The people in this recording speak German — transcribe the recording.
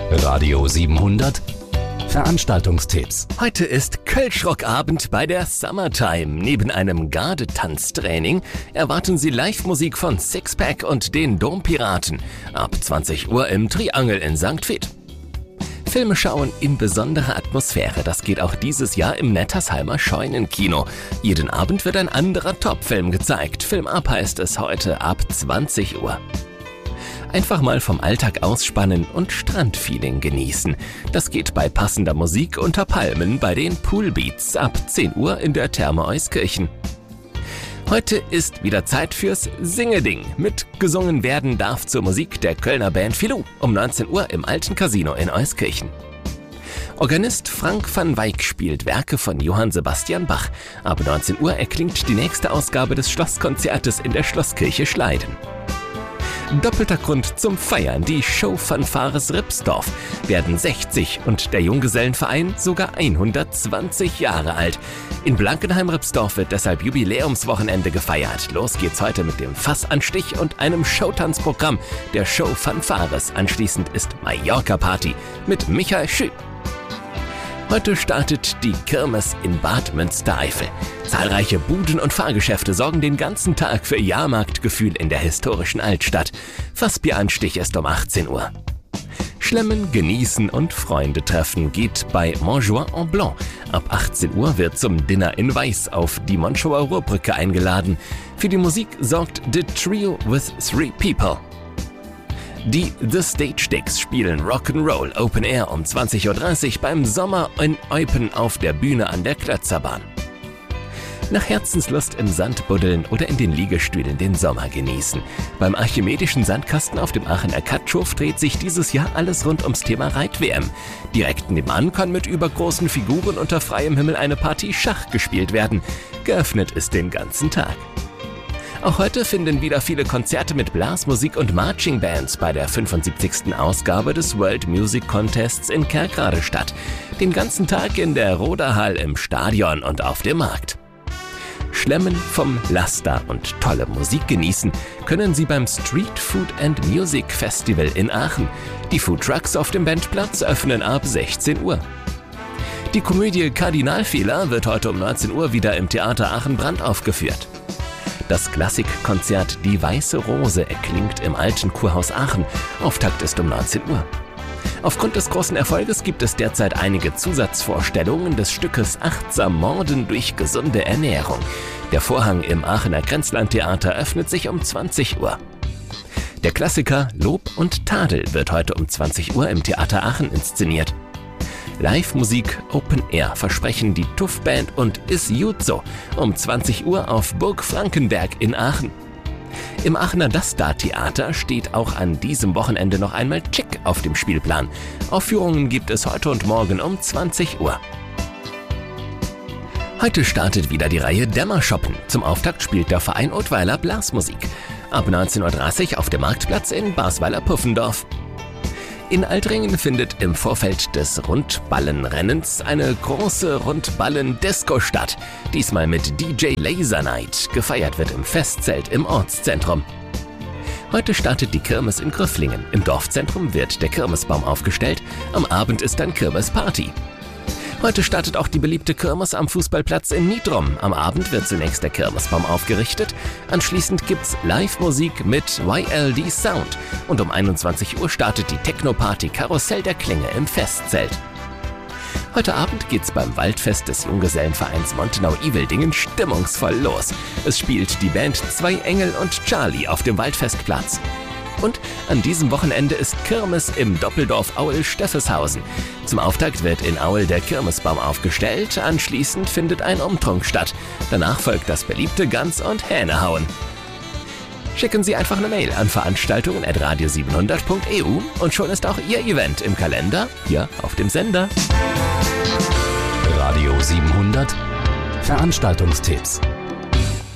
Radio 700 Veranstaltungstipps. Heute ist Kölschrockabend bei der Summertime. Neben einem Gardetanztraining erwarten Sie Live-Musik von Sixpack und den Dompiraten. Ab 20 Uhr im Triangel in St. Vith. Filme schauen in besonderer Atmosphäre. Das geht auch dieses Jahr im Nettersheimer Scheunenkino. Jeden Abend wird ein anderer Top-Film gezeigt. Film ab heißt es heute ab 20 Uhr. Einfach mal vom Alltag ausspannen und Strandfeeling genießen. Das geht bei passender Musik unter Palmen bei den Poolbeats ab 10 Uhr in der Therme Euskirchen. Heute ist wieder Zeit fürs Singeding. Mitgesungen werden darf zur Musik der Kölner Band Filou um 19 Uhr im Alten Casino in Euskirchen. Organist Frank van Wyk spielt Werke von Johann Sebastian Bach. Ab 19 Uhr erklingt die nächste Ausgabe des Schlosskonzertes in der Schlosskirche Schleiden. Doppelter Grund zum Feiern. Die Showfanfares Ripsdorf werden 60 und der Junggesellenverein sogar 120 Jahre alt. In Blankenheim-Ripsdorf wird deshalb Jubiläumswochenende gefeiert. Los geht's heute mit dem Fassanstich und einem Showtanzprogramm der Showfanfares. Anschließend ist Mallorca-Party mit Michael Schü. Heute startet die Kirmes in Bad Münstereifel. Zahlreiche Buden und Fahrgeschäfte sorgen den ganzen Tag für Jahrmarktgefühl in der historischen Altstadt. Fassbieranstich ist um 18 Uhr. Schlemmen, genießen und Freunde treffen geht bei Montjoie en Blanc. Ab 18 Uhr wird zum Dinner in Weiß auf die Monschauer Ruhrbrücke eingeladen. Für die Musik sorgt The Trio with Three People. Die The Stage Dicks spielen Rock'n'Roll Open Air um 20.30 Uhr beim Sommer in Eupen auf der Bühne an der Klötzerbahn. Nach Herzenslust im Sand buddeln oder in den Liegestühlen den Sommer genießen. Beim Archimedischen Sandkasten auf dem Aachener Katschow dreht sich dieses Jahr alles rund ums Thema Reit-WM. Direkt nebenan kann mit übergroßen Figuren unter freiem Himmel eine Partie Schach gespielt werden. Geöffnet ist den ganzen Tag. Auch heute finden wieder viele Konzerte mit Blasmusik und Marching Bands bei der 75. Ausgabe des World Music Contests in Kerkrade statt. Den ganzen Tag in der Roderhall im Stadion und auf dem Markt. Schlemmen vom Laster und tolle Musik genießen können Sie beim Street Food and Music Festival in Aachen. Die Foodtrucks auf dem Bandplatz öffnen ab 16 Uhr. Die Komödie Kardinalfehler wird heute um 19 Uhr wieder im Theater Aachen-Brand aufgeführt. Das Klassikkonzert Die Weiße Rose erklingt im Alten Kurhaus Aachen. Auftakt ist um 19 Uhr. Aufgrund des großen Erfolges gibt es derzeit einige Zusatzvorstellungen des Stückes Achtsam Morden durch gesunde Ernährung. Der Vorhang im Aachener Grenzlandtheater öffnet sich um 20 Uhr. Der Klassiker Lob und Tadel wird heute um 20 Uhr im Theater Aachen inszeniert. Live-Musik Open Air versprechen die Tuff-Band und Is Jutso um 20 Uhr auf Burg Frankenberg in Aachen. Im Aachener Das-Da-Theater steht auch an diesem Wochenende noch einmal Chick auf dem Spielplan. Aufführungen gibt es heute und morgen um 20 Uhr. Heute startet wieder die Reihe Dämmershoppen. Zum Auftakt spielt der Verein Ottweiler Blasmusik. Ab 19.30 Uhr auf dem Marktplatz in Basweiler-Puffendorf. In Altringen findet im Vorfeld des Rundballenrennens eine große Rundballen-Disco statt. Diesmal mit DJ Laser Night. Gefeiert wird im Festzelt im Ortszentrum. Heute startet die Kirmes in Grüfflingen. Im Dorfzentrum wird der Kirmesbaum aufgestellt. Am Abend ist dann Kirmesparty. Heute startet auch die beliebte Kirmes am Fußballplatz in Niedrum. Am Abend wird zunächst der Kirmesbaum aufgerichtet. Anschließend gibt's Live-Musik mit YLD Sound. Und um 21 Uhr startet die Techno-Party Karussell der Klänge im Festzelt. Heute Abend geht's beim Waldfest des Junggesellenvereins Montenau-Iveldingen stimmungsvoll los. Es spielt die Band Zwei Engel und Charlie auf dem Waldfestplatz. Und an diesem Wochenende ist Kirmes im Doppeldorf Aul-Steffeshausen. Zum Auftakt wird in Aul der Kirmesbaum aufgestellt, anschließend findet ein Umtrunk statt. Danach folgt das beliebte Gans- und Hähnehauen. Schicken Sie einfach eine Mail an veranstaltungen@radio700.eu und schon ist auch Ihr Event im Kalender, hier auf dem Sender. Radio 700 Veranstaltungstipps.